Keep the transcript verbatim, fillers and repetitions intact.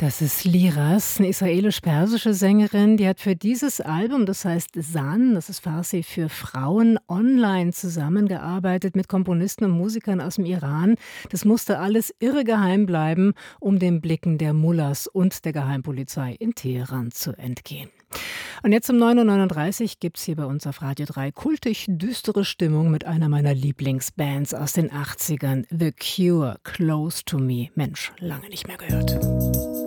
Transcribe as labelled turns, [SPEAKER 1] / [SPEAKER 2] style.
[SPEAKER 1] Das ist Liras, eine israelisch-persische Sängerin, die hat für dieses Album, das heißt San, das ist Farsi für Frauen, online zusammengearbeitet mit Komponisten und Musikern aus dem Iran. Das musste alles irre geheim bleiben, um den Blicken der Mullahs und der Geheimpolizei in Teheran zu entgehen. Und jetzt um neun Uhr neununddreißig gibt es hier bei uns auf Radio drei kultig düstere Stimmung mit einer meiner Lieblingsbands aus den achtzigern, The Cure, Close to Me. Mensch, lange nicht mehr gehört.